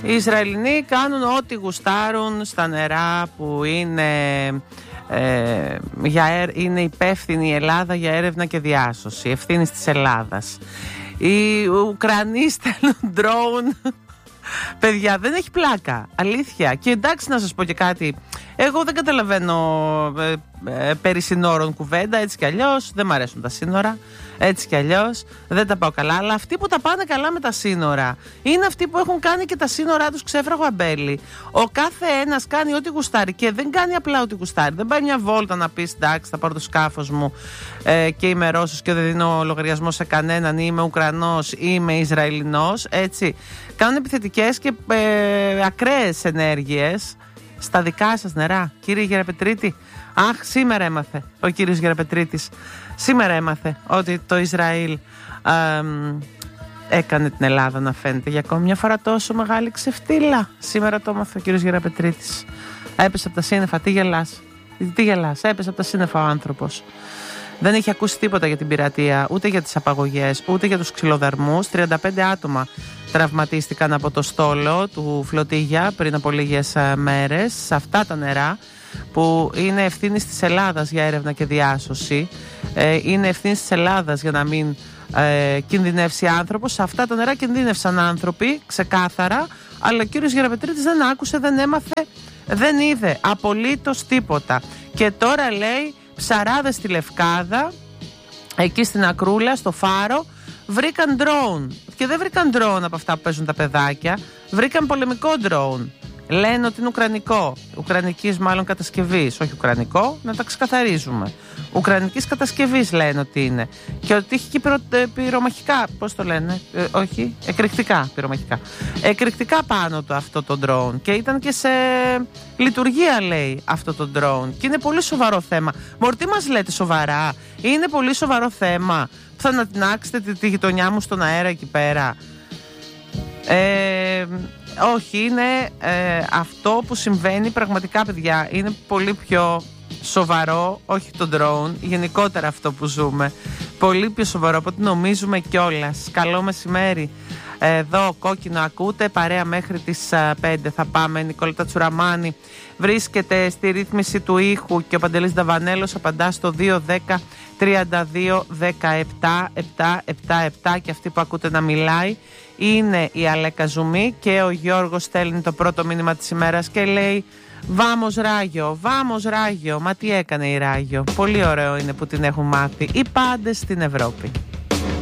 Οι Ισραηλινοί κάνουν ό,τι γουστάρουν στα νερά που είναι, είναι υπεύθυνη η Ελλάδα για έρευνα και διάσωση, ευθύνης της Ελλάδας. Οι Ουκρανοί στέλνουν drone. Παιδιά, δεν έχει πλάκα, αλήθεια. Και εντάξει, να σας πω και κάτι, εγώ δεν καταλαβαίνω περί συνόρων κουβέντα, έτσι κι αλλιώς δεν μ' αρέσουν τα σύνορα, έτσι κι αλλιώς δεν τα πάω καλά. Αλλά αυτοί που τα πάνε καλά με τα σύνορα είναι αυτοί που έχουν κάνει και τα σύνορά τους ξέφραγο αμπέλι. Ο κάθε ένας κάνει ό,τι γουστάρει και δεν κάνει απλά ό,τι γουστάρει. Δεν πάει μια βόλτα να πει εντάξει, θα πάρω το σκάφος μου και είμαι Ρώσος και δεν δίνω λογαριασμό σε κανέναν, ή είμαι Ουκρανός ή είμαι Ισραηλινός. Έτσι. Κάνουν επιθετικές και ακραίες ενέργειες στα δικά σας νερά, κύριε Γεραπετρίτη. Αχ, σήμερα έμαθε ο κύριος Γεραπετρίτης. Σήμερα έμαθε ότι το Ισραήλ έκανε την Ελλάδα να φαίνεται για ακόμη μια φορά τόσο μεγάλη ξεφτύλα. Σήμερα το έμαθε ο κύριος Γεραπετρίτης. Έπεσε από τα σύννεφα. Τι γελάς? Τι γελάς? Έπεσε από τα σύννεφα ο άνθρωπος. Δεν είχε ακούσει τίποτα για την πειρατεία, ούτε για τις απαγωγές, ούτε για τους ξυλοδαρμούς. 35 άτομα τραυματίστηκαν από το στόλο του Φλωτίγια πριν από λίγες μέρες σε αυτά τα νερά που είναι ευθύνης της Ελλάδας για έρευνα και διάσωση. Είναι ευθύνης της Ελλάδας για να μην κινδυνεύσει άνθρωπος. Σε αυτά τα νερά κινδύνευσαν άνθρωποι, ξεκάθαρα, αλλά ο κύριος Γεραπετρίτης δεν άκουσε, δεν έμαθε, δεν είδε απολύτως τίποτα. Και τώρα λέει ψαράδες στη Λευκάδα, εκεί στην Ακρούλα, στο Φάρο, βρήκαν drone. Και δεν βρήκαν drone από αυτά που παίζουν τα παιδάκια, βρήκαν πολεμικό drone. Λένε ότι είναι ουκρανικό, ουκρανικής μάλλον κατασκευής, όχι ουκρανικό, να τα ξεκαθαρίζουμε. Ουκρανικής κατασκευής λένε ότι είναι. Και ότι έχει και πυρομαχικά, πώς το λένε, όχι, εκρηκτικά πυρομαχικά. Εκρηκτικά πάνω του αυτό το drone. Και ήταν και σε λειτουργία, λέει, αυτό το drone. Και είναι πολύ σοβαρό θέμα. Μωρ, τι μας λέτε σοβαρά? Είναι πολύ σοβαρό θέμα. Θα ανατινάξετε τη γειτονιά μου στον αέρα εκεί πέρα? Όχι, είναι αυτό που συμβαίνει πραγματικά, παιδιά. Είναι πολύ πιο σοβαρό, όχι το drone, γενικότερα αυτό που ζούμε. Πολύ πιο σοβαρό από ό,τι νομίζουμε κιόλας. Καλό μεσημέρι. Εδώ κόκκινο ακούτε, παρέα μέχρι τις 5 θα πάμε. Νικόλατα Τσουραμάνη βρίσκεται στη ρύθμιση του ήχου και ο Παντελής Νταβανέλος απαντά στο 210 32 17 777 και αυτή που ακούτε να μιλάει είναι η Αλέκα Ζουμή και ο Γιώργος στέλνει το πρώτο μήνυμα της ημέρας και λέει «Βάμος Ράγιο, βάμος Ράγιο». Μα τι έκανε η Ράγιο? Πολύ ωραίο είναι που την έχουν μάθει οι πάντες στην Ευρώπη.